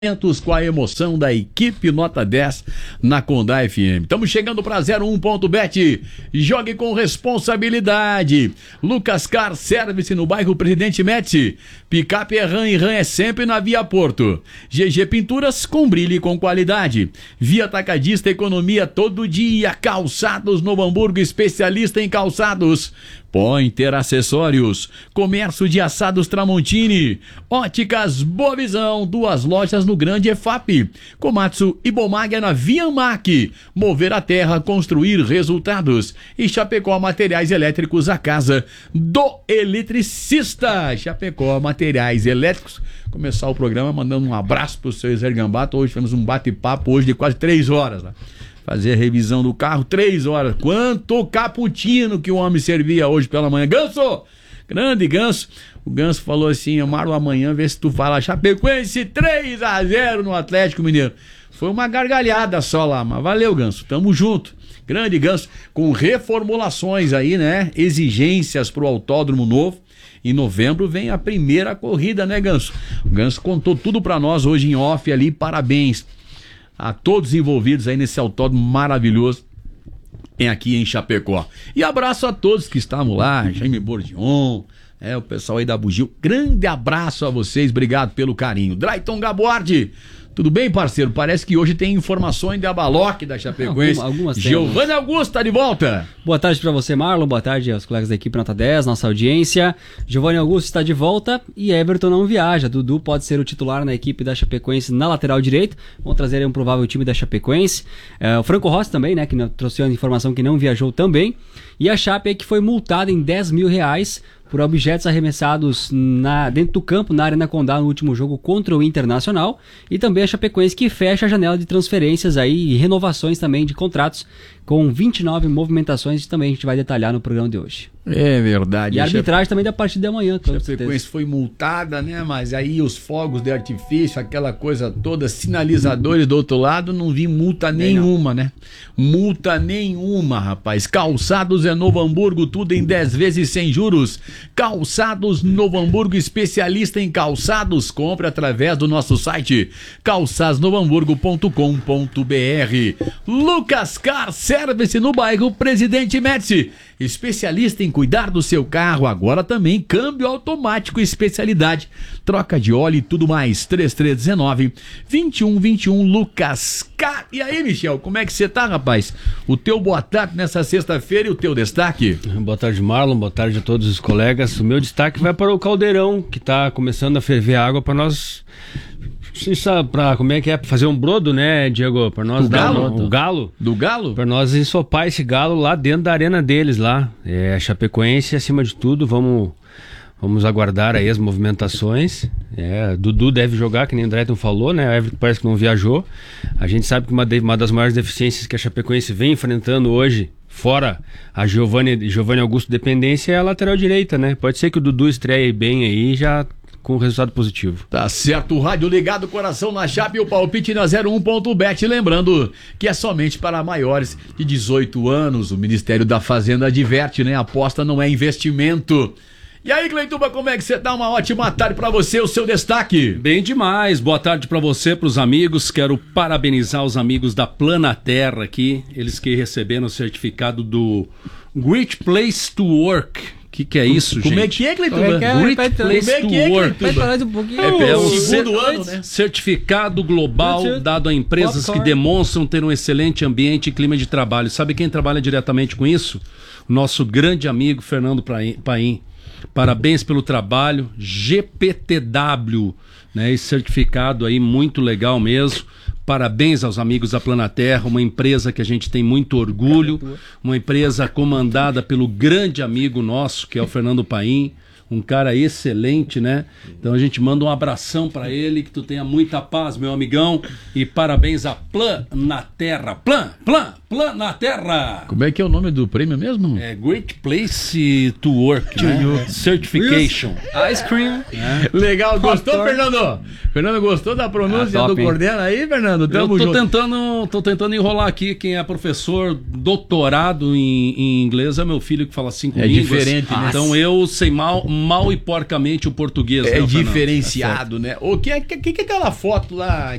Com a emoção da equipe Nota 10 na Condá FM. Estamos chegando para 01.bet. Jogue com responsabilidade. Lucas Car Service no bairro Presidente Médici. Picape é RAM e RAM é sempre na Via Porto. GG Pinturas com brilho e com qualidade. Via Atacadista, economia todo dia. Calçados Novo Hamburgo, especialista em calçados. Pointer Acessórios, Comércio de Assados Tramontini, Óticas Boa Visão, 2 lojas no Grande EFAP, Komatsu e Bomag na Viamac, Mover a Terra, construir resultados e Chapecó Materiais Elétricos, a casa do eletricista. Chapecó Materiais Elétricos. Começar o programa mandando um abraço pro seu Zé Gambato. Hoje tivemos um bate-papo hoje de quase 3 horas lá. Fazer a revisão do carro, 3 horas. Quanto cappuccino que o homem servia hoje pela manhã. Ganso! Grande Ganso. O Ganso falou assim: Marlon, amanhã vê se tu fala Chapecoense 3-0 no Atlético Mineiro. Foi uma gargalhada só lá, mas valeu, Ganso. Tamo junto. Grande Ganso. Com reformulações aí, né? Exigências pro autódromo novo. Em novembro vem a primeira corrida, né, Ganso? O Ganso contou tudo pra nós hoje em off ali. Parabéns a todos envolvidos aí nesse autódromo maravilhoso aqui em Chapecó. E abraço a todos que estavam lá, Jaime Bordion, o pessoal aí da Bugio. Grande abraço a vocês, obrigado pelo carinho. Drayton Gaboardi, tudo bem, parceiro? Parece que hoje tem informações da Baloc da Chapecoense. Algumas Giovanni Augusto tá de volta. Boa tarde para você, Marlon. Boa tarde aos colegas da equipe Nota 10, nossa audiência. Giovanni Augusto está de volta e Everton não viaja. Dudu pode ser o titular na equipe da Chapecoense na lateral direita. Vamos trazer aí um provável time da Chapecoense. O Franco Rossi também, né, que trouxe a informação que não viajou também. E a Chape que foi multada em R$10 mil por objetos arremessados dentro do campo, na Arena Condá, no último jogo contra o Internacional. E também a Chapecoense que fecha a janela de transferências aí, e renovações também de contratos, com 29 movimentações, que também a gente vai detalhar no programa de hoje. É verdade. E a arbitragem também da partida de amanhã. A Chapecoense foi multada, né? Mas aí os fogos de artifício, aquela coisa toda, sinalizadores do outro lado, não vi multa nenhuma, né? Multa nenhuma, rapaz. Calçados é Novo Hamburgo, tudo em 10 vezes sem juros. Calçados Novo Hamburgo, especialista em calçados. Compre através do nosso site calçadosnovohamburgo.com.br. Lucas Car Service no bairro Presidente Médici, especialista em cuidar do seu carro, agora também câmbio automático, especialidade, troca de óleo e tudo mais. 3319-2121 Lucas Car. E aí, Michel, como é que você tá, rapaz? O teu boa tarde nessa sexta-feira e o teu destaque? Boa tarde, Marlon, boa tarde a todos os colegas. O meu destaque vai para o Caldeirão, que tá começando a ferver água para nós. Pra, como é que é? Fazer um brodo, né, Diego? Pra nós dar o galo. Do galo? Pra nós ensopar esse galo lá dentro da arena deles lá. Chapecoense, acima de tudo, vamos aguardar aí as movimentações. Dudu deve jogar, que nem o Drayton falou, né? O Everton parece que não viajou. A gente sabe que uma das maiores deficiências que a Chapecoense vem enfrentando hoje, fora a Giovanni Augusto dependência, é a lateral direita, né? Pode ser que o Dudu estreie bem aí já com resultado positivo. Tá certo, o rádio ligado, coração na Chape e o palpite na 01.bet. Lembrando que é somente para maiores de 18 anos. O Ministério da Fazenda adverte, né? Aposta não é investimento. E aí, Cleituba, como é que você tá? Uma ótima tarde pra você, o seu destaque. Bem demais, boa tarde pra você, pros amigos. Quero parabenizar os amigos da Plana Terra aqui, eles que receberam o certificado do Great Place to Work. Que é isso, gente? Como é que é, Cleituba? Great Place to Work. É o segundo ano, né? Certificado global dado a empresas que demonstram ter um excelente ambiente e clima de trabalho. Sabe quem trabalha diretamente com isso? Nosso grande amigo Fernando Paim. Parabéns pelo trabalho, GPTW, né? Esse certificado aí muito legal mesmo. Parabéns aos amigos da Planaterra, uma empresa que a gente tem muito orgulho, uma empresa comandada pelo grande amigo nosso, que é o Fernando Paim, um cara excelente, né? Então a gente manda um abração pra ele, que tu tenha muita paz, meu amigão, e parabéns à Planaterra. Planaterra! Como é que é o nome do prêmio mesmo? É Great Place to Work, né? Certification. Ice cream. Legal, gostou, Fernando? Fernando, gostou da pronúncia do Cordena aí, Fernando? Tamo junto. Tô tentando enrolar aqui. Quem é professor doutorado em inglês é meu filho, que fala 5 línguas. É diferente, né? Então eu sei mal mal e porcamente o português. É né, diferenciado, né? O que é aquela foto lá